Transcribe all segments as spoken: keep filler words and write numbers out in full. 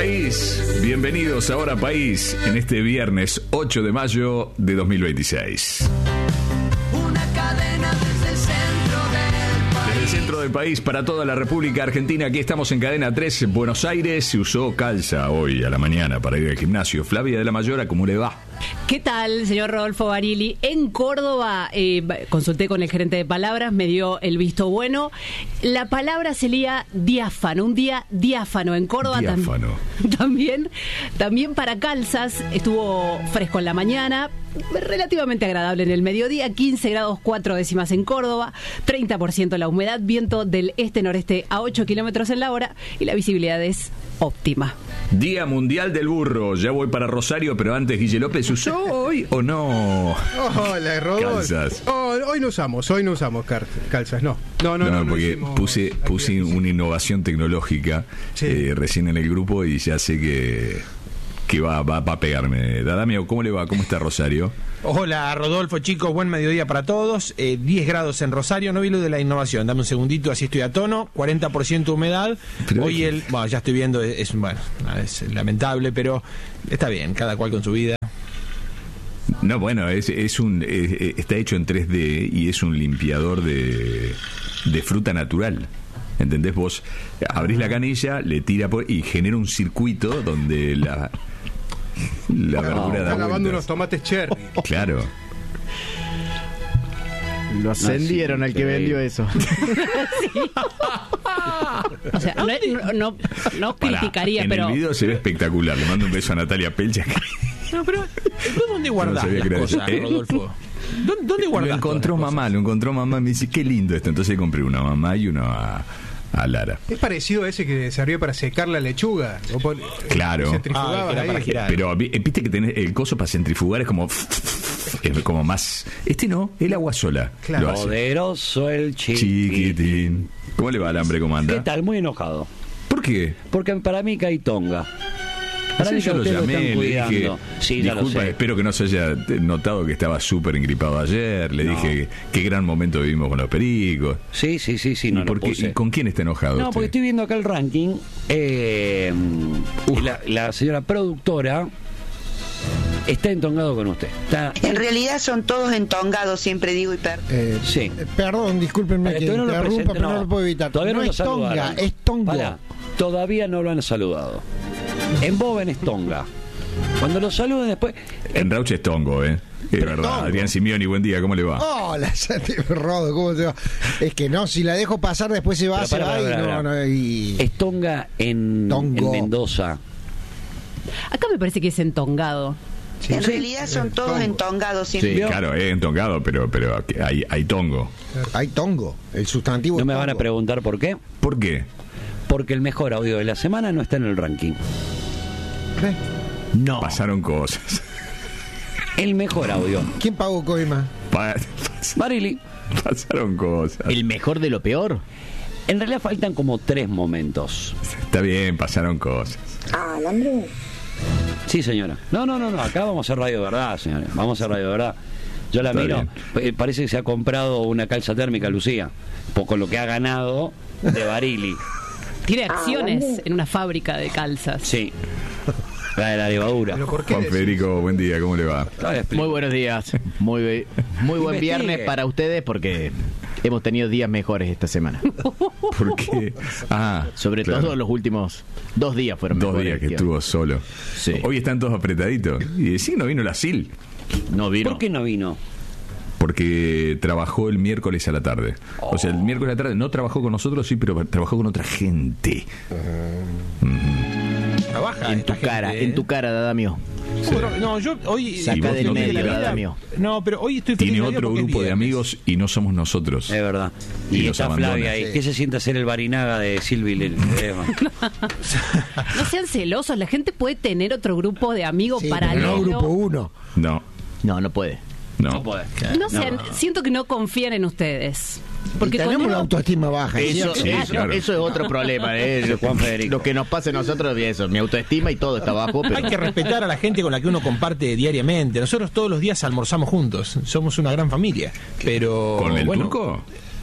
País, bienvenidos a Hora País en este viernes ocho de mayo de dos mil veintiséis. Una cadena desde el centro del país. Desde el centro del país para toda la República Argentina, aquí estamos en Cadena tres, Buenos Aires. Se usó calza hoy a la mañana para ir al gimnasio. Flavia de la Mayora, ¿cómo le va? ¿Qué tal, señor Rodolfo Barili? En Córdoba, eh, consulté con el gerente de palabras, me dio el visto bueno. La palabra sería diáfano, un día diáfano en Córdoba. Diáfano. Tam- también, también para calzas, estuvo fresco en la mañana, relativamente agradable en el mediodía, quince grados cuatro décimas en Córdoba, treinta por ciento la humedad, viento del este-noreste a ocho kilómetros en la hora y la visibilidad es óptima. Día Mundial del Burro. Ya voy para Rosario, pero antes, Guille López, ¿usó hoy o no? Hola, Rodolfo. Calzas. Oh, hoy no usamos, hoy no usamos car- calzas, no. No, no, No, no. no porque hicimos puse, puse actividad una innovación tecnológica Sí. eh, recién en el grupo y ya sé que, que va, va, va a pegarme. Dadamio, ¿cómo le va? ¿Cómo está Rosario? Hola Rodolfo, chicos, buen mediodía para todos. eh, diez grados en Rosario, no vi lo de la innovación, dame un segundito, así estoy a tono. Cuarenta por ciento humedad. Pero Hoy es- el, bueno, ya estoy viendo, es, es, bueno, es lamentable, pero está bien, cada cual con su vida. No, bueno, es, es un es- es- está hecho en tres D y es un limpiador de, de fruta natural. ¿Entendés? Vos abrís la canilla, le tira por, y genera un circuito donde la, la verdura da Está lavando unos vueltas. tomates cherry. Claro. Lo ascendieron al que vendió eso. O sea, no, no, no, no Pará, criticaría, en pero... el video se ve espectacular. Le mando un beso a Natalia Pelcha. No, pero ¿tú dónde guardás sabía las que era cosas, eso. ¿Eh? Rodolfo? ¿Dónde, dónde guardás Lo encontró todas las mamá, cosas? lo encontró mamá. Me dice, qué lindo esto. Entonces compré una a mamá y una a, a Lara. Es parecido a ese que servía para secar la lechuga. O por- Claro. Centrifugabas Ah, que era ahí. para girar. Pero vi- viste que tenés el coso para centrifugar, es como es como más. Este no, el agua sola. Claro. Lo hace. Poderoso el chiquitín. Chiquitín. ¿Cómo le va al hambre? ¿Cómo anda? ¿Qué tal? Muy enojado. ¿Por qué? Porque para mí cae Tonga. Para Sí, mí yo que lo ustedes llamé, están le dije, cuidando. Sí, ya lo disculpa, sé. espero que no se haya notado que estaba súper engripado ayer. Le No. dije qué gran momento vivimos con los pericos. Sí, sí, sí, sí, ¿Y, no lo por qué- puse. ¿Y con quién está enojado No, usted? porque estoy viendo acá el ranking. Eh, y la, la señora productora está entongado con usted. Está, En realidad son todos entongados, siempre digo y per. Eh, Sí. eh, Perdón, discúlpenme Vale, que todavía no lo interrumpa, presente, pero no. lo puedo evitar. Todavía no, no lo es Tonga, saludaron. es Tongo. Pará, todavía no lo han saludado. En Boven es Tonga. Cuando lo saluden después... En Rauch es tongo, ¿eh? Es verdad. Tongo. Adrián Simeoni, buen día, ¿cómo le va? Hola, Santi Rodo, ¿cómo te va? Es que no, si la dejo pasar después se va, Pero se pará, va pará, y pará, no, pará. no, y... Es Tonga en, Tongo. en Mendoza. Acá me parece que es entongado. En realidad son todos entongados, Sí, siempre. claro, es entongado, pero, pero hay, hay tongo. Hay Tongo, el sustantivo No es me van a Tongo. preguntar por qué. ¿Por qué? Porque el mejor audio de la semana no está en el ranking. ¿Eh? No. Pasaron cosas. El mejor audio. ¿Quién pagó Coima? Pa- pas- Barili. pasaron cosas. ¿El mejor de lo peor? En realidad faltan como tres momentos. Está bien, pasaron cosas. Sí, señora. No, no, no, no. Acá vamos a hacer radio de verdad, señora. Vamos a hacer radio de verdad. Yo la Está miro. Eh, Parece que se ha comprado una calza térmica, Lucía. Por con lo que ha ganado de Barili. Tiene acciones en una fábrica de calzas. Sí. La de la levadura. ¿Pero por qué Juan decís? Federico, buen día, ¿cómo le va? Ahora explico. Muy buenos días. Muy, be- muy buen Investigue. viernes para ustedes porque hemos tenido días mejores esta semana. ¿Por qué? Ah, Sobre claro. todo los últimos dos días fueron Dos mejores. días que tío. estuvo solo. Sí. Hoy están todos apretaditos. Y sí, no vino la S I L, No vino. ¿Por qué no vino? porque trabajó el miércoles a la tarde. O sea, el miércoles a la tarde no trabajó con nosotros, sí, pero trabajó con otra gente. Trabaja En esta tu cara, gente, ¿eh? en tu cara, Dadamio. Pero, no, yo hoy... Sí, Saca vos del no medio, tenés la vida. Dadamio. No, pero hoy estoy feliz Tiene de la vida otro porque es grupo de viernes. amigos y no somos nosotros. Es verdad. Y Y, los está abandona. Flavia ahí. Sí. ¿Qué se siente hacer el Barinaga de Silvi Ledesma? No sean celosos, la gente puede tener otro grupo de amigos Sí, paralelo. pero no grupo uno. No, No, no puede. no. No puede. No sean, siento que no confían en ustedes. Porque Y tenemos cuando la uno- autoestima baja. Eso, ¿cierto? Sí, eso, claro. eso es otro problema. ¿eh? Juan Federico. Lo que nos pasa a nosotros es eso. Mi autoestima y todo está bajo. Pero... Hay que respetar a la gente con la que uno comparte diariamente. Nosotros todos los días almorzamos juntos. Somos una gran familia. Pero ¿Con el bueno, turco?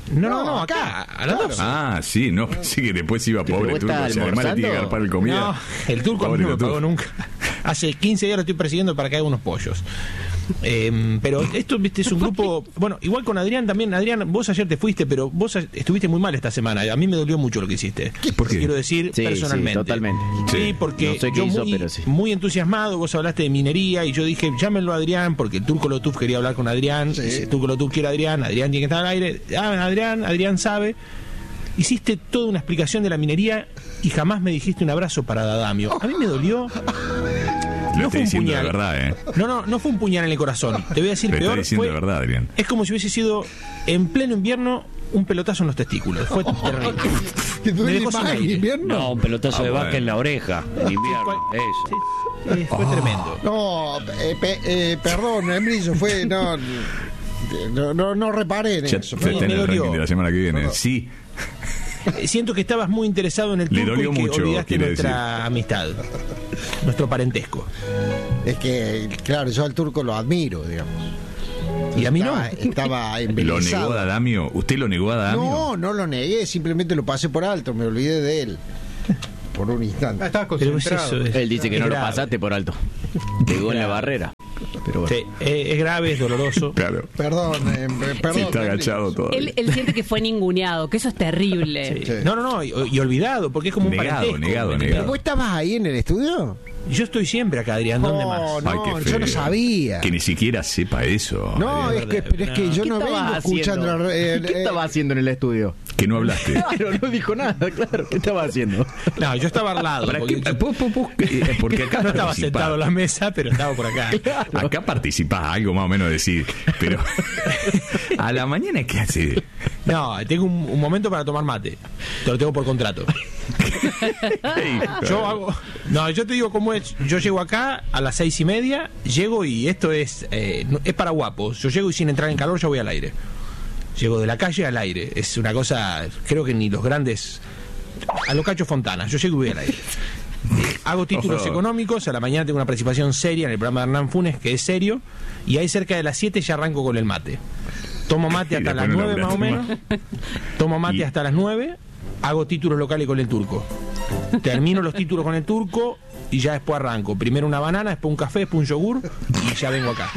No, no, No, no, acá, acá, a las claro. doce. Ah, sí, no, pensé que después iba ¿Pero pobre vos turco, estás si además le tiene que almorzando? agarpar el comida. No, el turco a mí Pobre no me turco. pagó nunca. Hace quince días lo estoy persiguiendo para que haga unos pollos. Eh, pero esto, viste, es un grupo. Bueno, igual con Adrián también. Adrián, vos ayer te fuiste, pero vos estuviste muy mal esta semana. A mí me dolió mucho lo que hiciste. ¿Por qué? Quiero decir, Sí, personalmente. sí, totalmente. Sí, Sí. porque No sé qué yo hizo, muy, pero sí. muy entusiasmado, vos hablaste de minería y yo dije, llámenlo a Adrián, porque el turco Lotuf quería hablar con Adrián. Sí. Dice, el turco Lotuf quiere a Adrián, Adrián tiene que estar al aire. Ah, Adrián, Adrián sabe. Hiciste toda una explicación de la minería y jamás me dijiste un abrazo para Dadamio. A mí me dolió. Lo No estoy fue un diciendo de puñal. verdad, ¿eh? No, no, no fue un puñal en el corazón. Te voy a decir Lo peor. está diciendo fue- de verdad, Adrián. Es como si hubiese sido en pleno invierno un pelotazo en los testículos. Fue terrible. ¿Que Me duele dejó sin más en aire. invierno? No, un pelotazo Ah, de vaca bueno. en la oreja, en invierno. cual- Eso. Eh, fue tremendo. No, eh, pe- eh, perdón, Membrillo, fue. No, no, no, no reparé en Ya eso. está en me el dolió. ranking de la semana que viene. Sí, Eh, Siento que estabas muy interesado en el Le turco dolió y que mucho, olvidaste quiere nuestra amistad, nuestro parentesco. Es que, claro, yo al turco lo admiro, digamos. Y a mí no. Estaba, estaba lo embelesado. negó a Adamio. ¿Usted lo negó a Adamio? No, no lo negué, simplemente lo pasé por alto, me olvidé de él. Por un instante. Ah, estabas Pero es concentrado. eso, es- Él dice que es no lo grave. pasaste por alto. Pegó en la barrera. Pero bueno. Sí, eh, es grave, es doloroso. Claro. Perdón, eh, perdón. Sí, está agachado todo. Él, él siente que fue ninguneado, que eso es terrible. Sí. No, no, no, y, y olvidado, porque es como un Negado, parentesco. negado, ¿me negado. entendés? ¿Vos estabas ahí en el estudio? Yo estoy siempre acá, Adrián, ¿dónde No, más? no, Ay, qué yo no feo. sabía. Que ni siquiera sepa eso. No, es es que, verdad. pero es que yo ¿Qué no estabas vengo haciendo? escuchando. eh, ¿Qué eh, estaba haciendo en el estudio? Que no hablaste. Claro, no dijo nada, claro. ¿Qué estaba haciendo? No, yo estaba al lado. ¿Para porque qué? yo- Po- po- po- eh, Porque acá no estaba participás. sentado en la mesa, pero estaba por acá. Acá participás, algo más o menos decir. Pero a la mañana, ¿qué hace? No, tengo un, un momento para tomar mate. Te lo tengo por contrato. Ey, Yo hago. No, yo te digo cómo es. Yo llego acá a las seis y media, llego y esto es eh, no- es para guapos. Yo llego y sin entrar en calor ya voy al aire. Llego de la calle al aire. Es una cosa, creo que ni los grandes. A los Cacho Fontana. Yo llego y voy al aire. Hago títulos Ojo. económicos. A la mañana tengo una participación seria en el programa de Hernán Funes, que es serio. Y ahí cerca de las siete ya arranco con el mate. Tomo mate Y hasta las después no nueve más o menos. laburás Tomo mate Y- hasta las nueve. Hago títulos locales con el turco. Termino los títulos con el turco y ya después arranco. Primero una banana, después un café, después un yogur y ya vengo acá.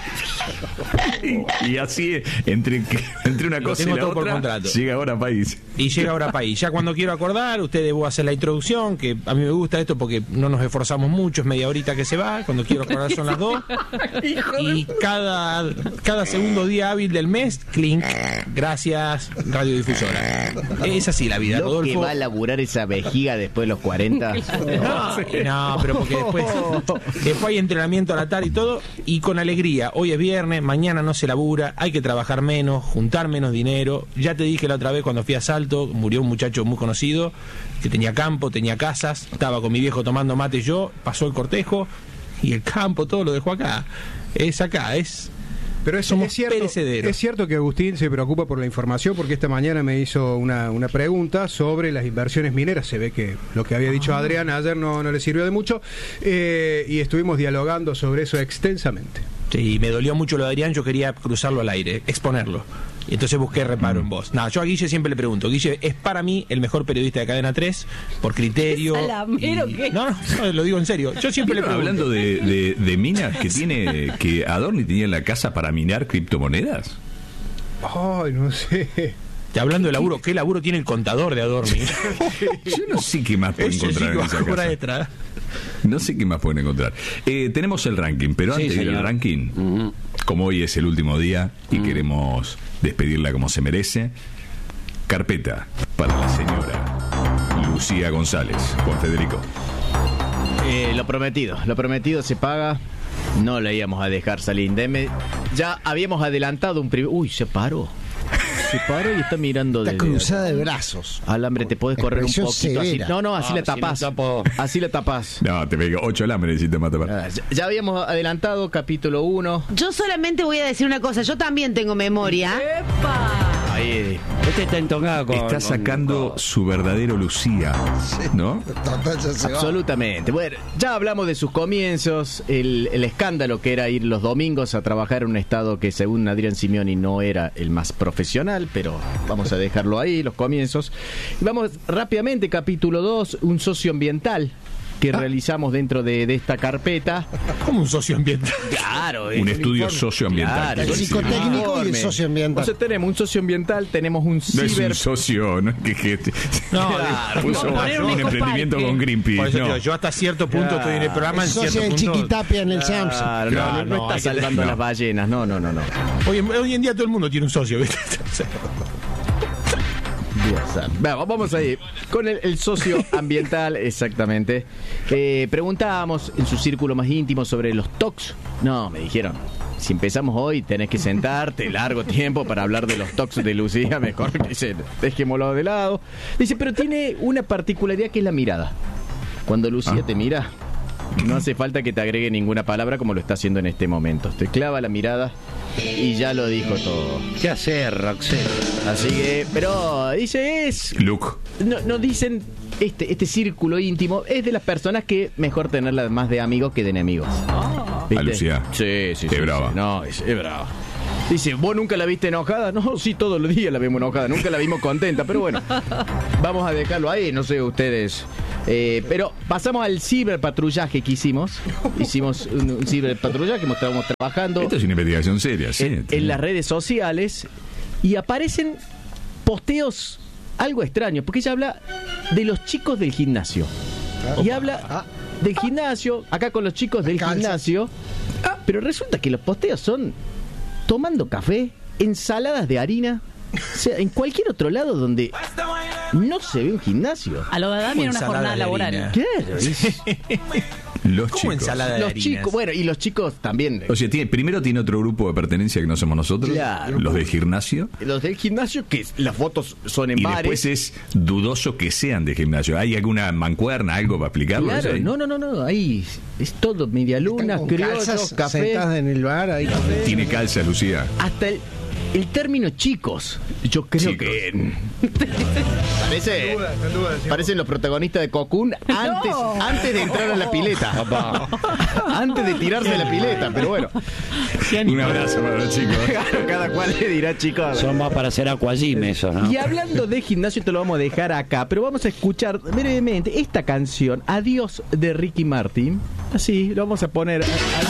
Y, y así, entre, entre una Lo cosa y tengo la todo por otra, contrato. llega ahora país. Y llega ahora país. Ya cuando quiero acordar, ustedes debo hacer la introducción, que a mí me gusta esto porque no nos esforzamos mucho, es media horita que se va. Cuando quiero acordar son las dos. Y cada, cada segundo día hábil del mes, clink. Gracias, radiodifusora. Es así la vida, Lo que Rodolfo. va a laburar esa vejiga después de los cuarenta. No, no, pero porque después, después hay entrenamiento a la tarde y todo, y con alegría. Hoy es viernes, mañana no se labura, hay que trabajar menos, juntar menos dinero. Ya te dije la otra vez cuando fui a Salto, murió un muchacho muy conocido que tenía campo, tenía casas, estaba con mi viejo tomando mate y yo, pasó el cortejo y el campo, todo lo dejó acá. Es acá, es... Pero es, Somos es cierto, perecederos. es cierto que Agustín se preocupa por la información porque esta mañana me hizo una, una pregunta sobre las inversiones mineras. Se ve que lo que había dicho Adrián ayer no, no le sirvió de mucho eh, y estuvimos dialogando sobre eso extensamente. Sí, me dolió mucho lo de Adrián, yo quería cruzarlo al aire, exponerlo. Y entonces busqué reparo en vos. No, yo a Guille siempre le pregunto. Guille es para mí el mejor periodista de Cadena tres, por criterio. ¿Es salamero y- qué? No, no, no, lo digo en serio. Yo siempre le Pero pregunto. hablando de, de, de minas que tiene, que Adorni tenía en la casa para minar criptomonedas. Ay, no sé. Y hablando de laburo, ¿qué laburo tiene el contador de Adorni? Yo no sé qué más pueden Ese encontrar en chico esa hora casa. extra. No sé qué más pueden encontrar. Eh, tenemos el ranking, pero Sí, antes de ir al señor. ranking, Ujú. como hoy es el último día y queremos despedirla como se merece, carpeta para la señora Lucía González. Juan Federico. Eh, lo prometido, lo prometido se paga. No le íbamos a dejar salir indemne. Ya habíamos adelantado un primer... Uy, se paró. Se paró y está mirando Está de cruzada de brazos. Alambre, te podés correr un Expresión poquito así. severa. No, no, así Ah, la si tapás. no tapo. Así la tapás. No, te pego ocho alambres y te mata para. Ah, ya, ya habíamos adelantado capítulo uno. Yo solamente voy a decir una cosa, yo también tengo memoria. ¡Epa! Ahí ahí. Este está entongado con... Está sacando con- su verdadero Lucía, ¿no? Total, ya se va. Absolutamente. Bueno, ya hablamos de sus comienzos, el, el escándalo que era ir los domingos a trabajar en un estado que según Adrián Simeoni no era el más profesional, pero vamos a dejarlo ahí, los comienzos. Y vamos rápidamente, capítulo dos, un socioambiental que realizamos dentro de, de esta carpeta. Como un socioambiental. Claro, Un estudio socioambiental. Claro, El psicotécnico y el socioambiental. Entonces tenemos un socioambiental, tenemos un No es ciber... un socio, no es que, que No, Claro, puso no, poner un un ecoparque. emprendimiento con Greenpeace. Por eso no. digo, yo hasta cierto punto estoy en el programa, en El socio cierto de punto... Chiquitapia en el Samsung. Claro, no, Claro, no, no no, está hay que- salvando no. las ballenas, no, no, no, no. Hoy, hoy en día todo el mundo tiene un socio, ¿viste? O sea, Dios santo. Bueno, vamos a ir con el, el socio ambiental, exactamente. Eh, preguntábamos en su círculo más íntimo sobre los tocs. No, me dijeron, si empezamos hoy tenés que sentarte largo tiempo para hablar de los tocs de Lucía, mejor que se dejémoslo de lado. Dice, pero tiene una particularidad que es la mirada. Cuando Lucía Ah. te mira, no hace falta que te agregue ninguna palabra como lo está haciendo en este momento. Te clava la mirada y ya lo dijo todo. ¿Qué hacer, Roxette? Así que, pero dice es... Luke. No, no dicen este, este círculo íntimo es de las personas que mejor tenerlas más de amigos que de enemigos. ¿Viste? A Lucía. Sí, sí, Qué sí. brava. sí. No, es, es brava. Dice, ¿vos nunca la viste enojada? No, sí, todos los días la vimos enojada. Nunca la vimos contenta, pero bueno. Vamos a dejarlo ahí, no sé ustedes. Eh, pero pasamos al ciberpatrullaje que hicimos. Hicimos un, un ciberpatrullaje, estábamos trabajando Esto es una investigación seria, sí. en, en las redes sociales y aparecen posteos algo extraños, porque ella habla de los chicos del gimnasio. Y habla del gimnasio, acá con los chicos del Calza. gimnasio, pero resulta que los posteos son tomando café, ensaladas de harina, o sea, en cualquier otro lado donde no se ve un gimnasio. A lo de Adami era una ensalada jornada de laboral. harina. Claro, es- Los ¿Cómo chicos. ensalada de los harinas? chicos, bueno, y los chicos también. O sea, tiene, primero tiene otro grupo de pertenencia que no somos nosotros, Claro. los del gimnasio. Los del gimnasio, que las fotos son en Y bares. después es dudoso que sean de gimnasio. ¿Hay alguna mancuerna, algo para explicarlo? Claro, ¿Eso ahí? no, no, no, no, ahí es todo media luna, Están con criollo, calzas café, sentadas en el bar ahí. Tiene calza, Lucía. hasta el, el término chicos. Yo creo Chicos. que parece parecen los protagonistas de Cocoon antes antes de entrar a la pileta, antes de tirarse a la pileta, pero bueno, Un abrazo para los chicos. cada cual le dirá chicos. Son más para hacer aquagym eso, ¿no? Y hablando de gimnasio, te lo vamos a dejar acá, pero vamos a escuchar brevemente esta canción, Adiós, de Ricky Martin. Así, lo vamos a poner.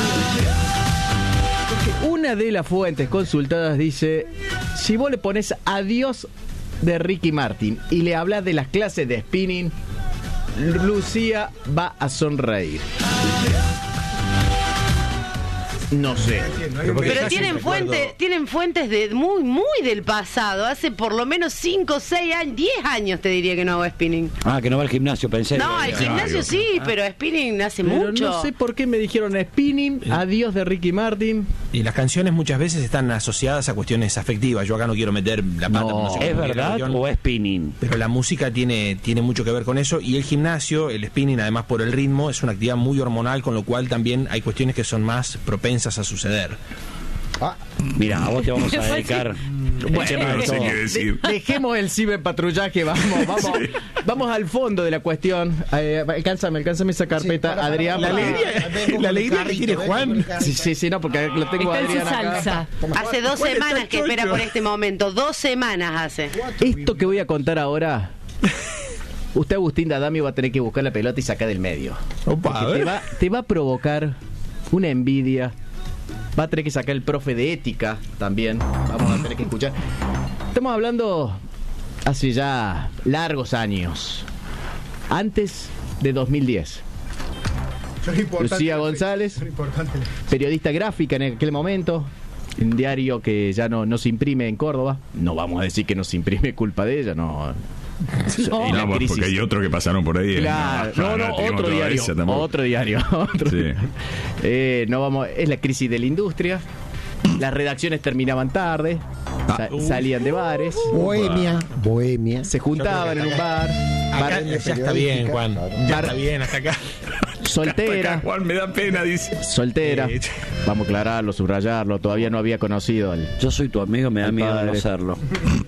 Porque una de las fuentes consultadas dice, si vos le pones Adiós de Ricky Martin y le hablas de las clases de spinning, Lucía va a sonreír. No sé. Pero tienen fuentes, tienen fuentes de muy, muy del pasado. Hace por lo menos cinco, seis años, diez años te diría que no hago spinning. Ah, que no va al gimnasio, pensé. No, al gimnasio sí, pero spinning hace Pero mucho. no sé por qué me dijeron spinning, Adiós de Ricky Martin. Y las canciones muchas veces están asociadas a cuestiones afectivas. Yo acá no quiero meter la pata. No. no sé ¿Es cómo quiere la verdad cuestión. o es spinning? Pero la música tiene, tiene mucho que ver con eso. Y el gimnasio, el spinning, además por el ritmo, es una actividad muy hormonal, con lo cual también hay cuestiones que son más propensas a suceder. Mira, a vos te vamos a dedicar. Bueno, el tema de no sé todo. qué decir. De- dejemos el ciberpatrullaje, vamos, vamos, vamos al fondo de la cuestión. Eh, alcánzame, alcánzame esa carpeta, Sí, para, para, Adrián. La para, porque- alegría, vengo con la mi alegría que carrito, tiene vengo Juan. con mi carrito. Sí, sí, sí, no, porque lo tengo a Está en su Adrián acá. salsa. Hace dos ¿Cuál está semanas que chocho? espera por este momento. Dos semanas hace. Esto que voy a contar ahora, usted, Agustín Dadami, va a tener que buscar la pelota y sacar del medio. Opa, a Porque te ver. va, te va a provocar una envidia. Va a tener que sacar el profe de ética también. Vamos a tener que escuchar. Estamos hablando hace ya largos años. Antes de dos mil diez. Son importantes Lucía las González. fechas, son importantes las- Periodista gráfica en aquel momento. Un diario que ya no, no se imprime en Córdoba. No vamos a decir que no se imprime culpa de ella, no. No, En la pues, crisis. porque hay otros que pasaron por ahí. Claro, no, no, tenemos otro toda diario, esa tampoco. otro diario, otro Sí. diario. Eh, no vamos, es la crisis de la industria. Las redacciones terminaban tarde, sa- salían de bares, Bohemia, Bohemia. se juntaban en un bar, Acá bar ya está bien, Juan. Ya Bar- está bien hasta acá. soltera, Juan, me da pena, dice. soltera. Sí. Vamos a aclararlo, subrayarlo. Todavía no había conocido al. Yo soy tu amigo, me da Al miedo padre. no serlo.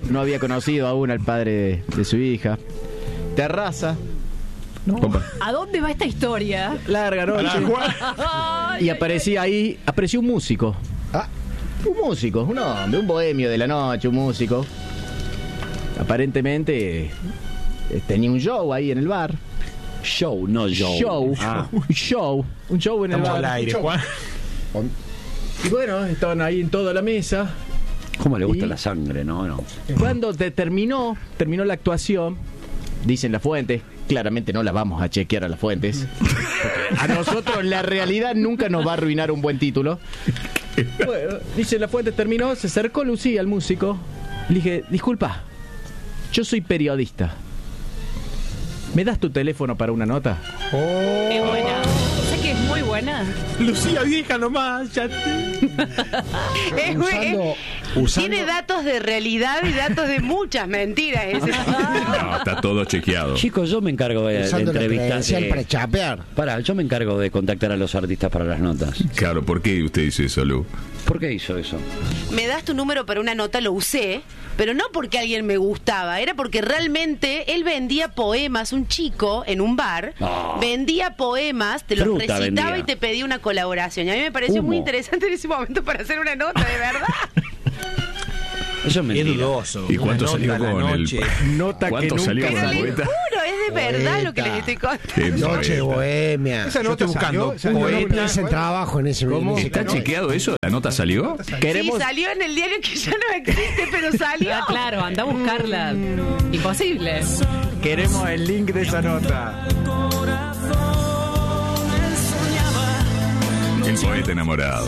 no había conocido aún al padre de, de su hija. Terraza. No. ¿A dónde va esta historia? Larga noche. Y aparecía ahí, apareció un músico. Ah. Un músico, un hombre, un bohemio de la noche, un músico. Aparentemente eh, tenía un show ahí en el bar. Show, no show. Show, Ah. un show, un show en el Estamos bar. al aire, Juan. Y bueno, estaban ahí en toda la mesa. ¿Cómo le gusta Y- la sangre? No, no. Cuando te terminó, terminó la actuación, dicen las fuentes, claramente no las vamos a chequear a las fuentes. Porque a nosotros la realidad nunca nos va a arruinar un buen título. Bueno, dicen las fuentes, terminó, se acercó Lucía al músico. Le dije, disculpa, yo soy periodista. ¿Me das tu teléfono para una nota? Qué buena. Sé que es muy buena. Lucía vieja nomás, ya te... Es muy- Usando- es- usando- Tiene datos de realidad y datos de muchas mentiras. ese. No, está todo chequeado. Chicos, yo me encargo de, de Usando la entrevistar. credencial eh, para chapear. Pará, yo me encargo de contactar a los artistas para las notas. Claro, ¿por qué usted hizo eso, Lu? ¿Por qué hizo eso? Me das tu número para una nota, lo usé, pero no porque alguien me gustaba, era porque realmente él vendía poemas, un chico en un bar, Ah. vendía poemas, te los Fruta recitaba vendía. y te pedía una colaboración. Y a mí me pareció Humo. muy interesante en ese momento para hacer una nota, de verdad. Eso es Es mentira. dudoso. ¿Y Una cuánto nota salió a la con el noche. Nota que ¿Cuánto nunca salió con Pero el les poeta? juro, es de verdad lo que les estoy contando. Qué Noche poeta. bohemia. Esa Yo nota estoy buscando salió, salió poeta. en una- Piensa en trabajo en ese ¿Cómo? en ese ¿Está canal. chequeado eso? ¿La nota salió? Queremos, Sí, salió en el diario que ya no existe, pero salió. Ah, claro, anda a buscarla. Imposible. queremos el link de esa nota. El poeta enamorado.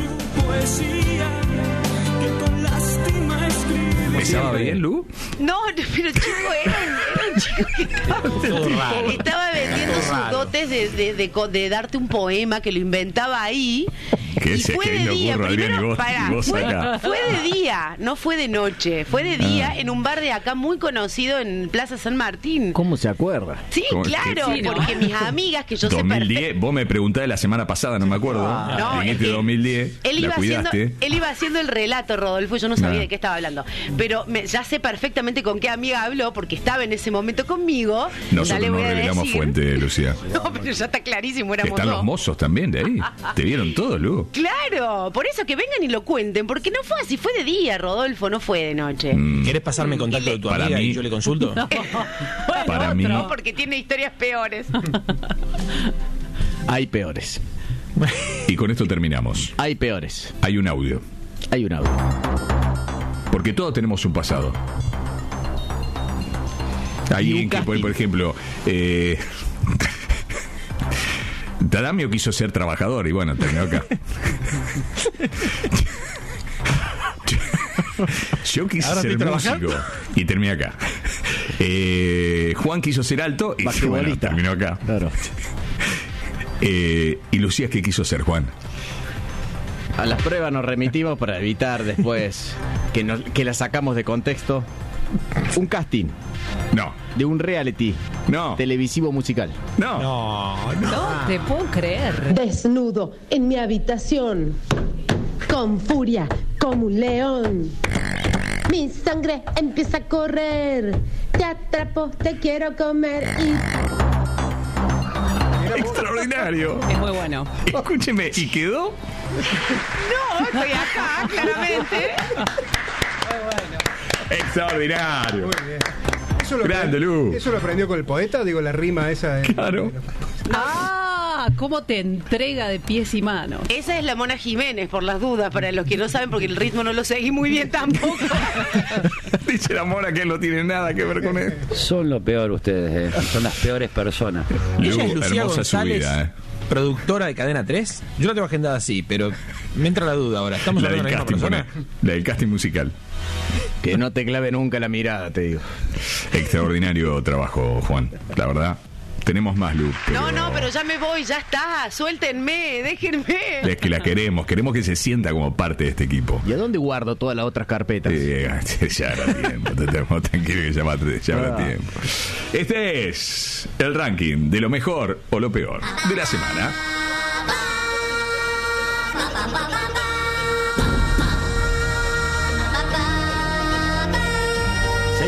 ¿Estaba bien, Lu? No, no, pero chico, era, era un chico que estaba, Todo raro. estaba vendiendo Todo sus raro. dotes de, de, de, co- de darte un poema que lo inventaba ahí. ¿Qué Y se fue qué de le día, ocurre, Adrián, primero, y vos, pará, y vos fue, acá? fue de día, no fue de noche, fue de día en un bar de acá muy conocido en Plaza San Martín. ¿Cómo se acuerda? Sí, ¿Cómo? claro, Sí, ¿no? porque mis amigas, que yo sé dos mil perfecto. diez, vos me preguntaste la semana pasada, no me acuerdo. No, en es este que dos mil diez, él la iba, haciendo, cuidaste. él iba haciendo el relato, Rodolfo, yo no sabía Ah. de qué estaba hablando. Pero me- ya sé perfectamente con qué amiga habló, porque estaba en ese momento conmigo. ya Nosotros le no voy a revelamos decir. fuente, Lucía. No, pero ya está clarísimo, éramos Están dos. los mozos también de ahí. Te vieron todos, Lu. Claro, por eso que vengan y lo cuenten, porque no fue así, fue de día, Rodolfo, no fue de noche. Mm, ¿Querés pasarme el contacto de tu Para amiga mí- y yo le consulto? Para mí, No, porque tiene historias peores. Hay peores. y con esto terminamos. Hay peores. Hay un audio. Hay un audio. Porque todos tenemos un pasado. Y Alguien un que, por, casting. por ejemplo, eh, Tadamio quiso ser trabajador y bueno, terminó acá. Yo quise Ahora ser estoy trabajando. músico y terminé acá. Eh, Juan quiso ser alto y bueno, Basquetbolista. terminó acá. Claro. Eh, y Lucía, ¿qué quiso ser, Juan? A las pruebas nos remitimos para evitar después que, nos, que la sacamos de contexto. Un casting No, de un reality no, televisivo musical. no. No, no. No te puedo creer. Desnudo en mi habitación, con furia como un león. Mi sangre empieza a correr, te atrapo, te quiero comer y... Extraordinario. Es muy bueno. Escúcheme, ¿y quedó? No, estoy acá, claramente. Extraordinario. Eso lo Grande, Lu. ¿Eso lo aprendió con el poeta? Digo, la rima esa. de- Claro. Ah, cómo te entrega de pies y manos. Esa es la Mona Jiménez, por las dudas, para los que no saben, porque el ritmo no lo seguí muy bien tampoco. Dice la mora que no tiene nada que ver con él. Son lo peor ustedes, eh. Son las peores personas. Ella es Lu, Lucía hermosa González, subida, eh. productora de Cadena tres. Yo la tengo agendada así, pero me entra la duda ahora. ¿Estamos La del hablando de la casting, misma persona? pone. La del casting musical. Que no te clave nunca la mirada, te digo. Extraordinario trabajo, Juan. La verdad. Tenemos más, Lu. pero No, no, pero ya me voy, ya está. Suéltenme, déjenme. Es que la queremos. Queremos que se sienta como parte de este equipo. ¿Y a dónde guardo todas las otras carpetas? Eh, ya habrá tiempo. Te tenemos tranquilo que ya, va- ya habrá Ah. tiempo. Este es el ranking de lo mejor o lo peor de la semana.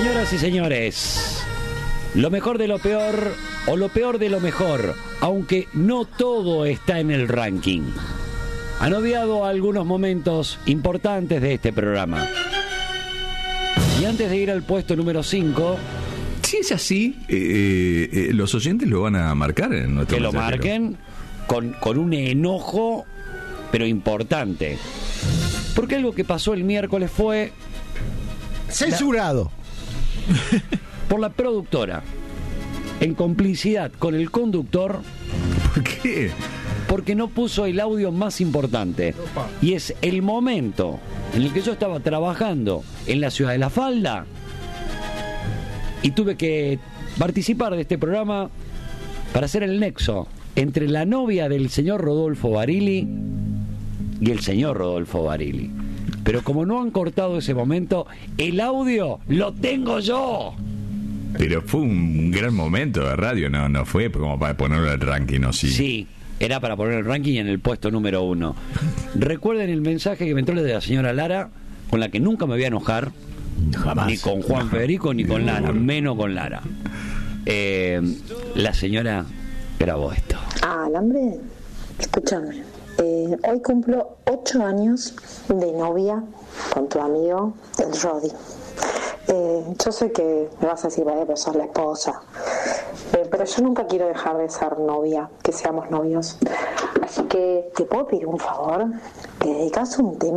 Señoras y señores, lo mejor de lo peor o lo peor de lo mejor, aunque no todo está en el ranking. Han obviado algunos momentos importantes de este programa. Y antes de ir al puesto número cinco... Si es así, eh, eh, los oyentes lo van a marcar en nuestro Que lo mensajero. marquen con, con un enojo, pero importante. Porque algo que pasó el miércoles fue... Censurado. La, por la productora, en complicidad con el conductor. ¿Por qué? Porque no puso el audio más importante. Y es el momento en el que yo estaba trabajando en la ciudad de La Falda y tuve que participar de este programa para hacer el nexo entre la novia del señor Rodolfo Barili y el señor Rodolfo Barili. Pero como no han cortado ese momento, el audio lo tengo yo. Pero fue un gran momento de radio, no, no fue como para ponerlo al ranking, ¿no? Sí. Sí, era para poner el ranking en el puesto número uno. Recuerden el mensaje que me entró de la señora Lara, con la que nunca me voy a enojar. Jamás. Ni con Juan Federico ni con Lara, menos con Lara. Eh, la señora grabó esto. Ah, Alambre, escúchame. Eh, hoy cumplo ocho años de novia con tu amigo, el Rodi. Eh, yo sé que me vas a decir, vaya, pero sos la esposa. Eh, pero yo nunca quiero dejar de ser novia, que seamos novios. Así que, ¿te puedo pedir un favor? ¿Le dedicas un tema